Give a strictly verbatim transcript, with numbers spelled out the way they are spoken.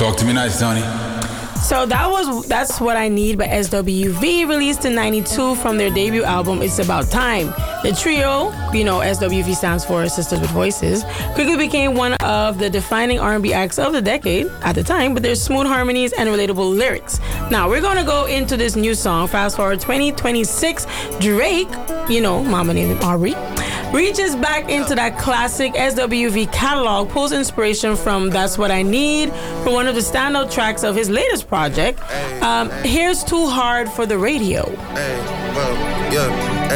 Talk to me nice, Tony. So that was That's What I Need by S W V, released in ninety-two from their debut album It's About Time. The trio, you know, S W V stands for Sisters with Voices, quickly became one of the defining R and B acts of the decade at the time, with their smooth harmonies and relatable lyrics. Now we're gonna go into this new song. Fast forward twenty twenty-six, Drake, you know, mama named him Aubrey, reaches back into that classic S W V catalog, pulls inspiration from That's What I Need, for one of the standout tracks of his latest project. Um, here's Too Hard for the Radio. Hey, well, yeah.